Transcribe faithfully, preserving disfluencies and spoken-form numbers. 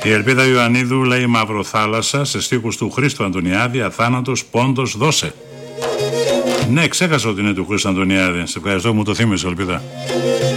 Η Ελπίδα Ιωαννίδου λέει Μαυροθάλασσα σε στίχους του Χρήστου Αντωνιάδη, αθάνατος πόντος δώσε. Ναι, ξέχασα ότι είναι του Χρήστου Αντωνιάδη. Σε ευχαριστώ που μου το θύμισε, Ελπίδα.